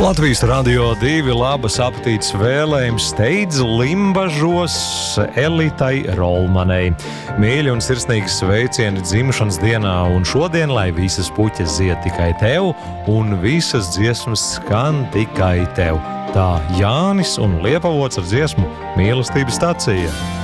Latvijas Radio 2 labas apetītes vēlējums steidz Limbažos Elitai Rolmanei. Mīļi un sirsnīgi sveicieni dzimšanas dienā, un šodien, lai visas puķes zied tikai tev, un visas dziesmas skan tikai tev. Tā Jānis un Liepavots ar dziesmu Mīlestības stacija.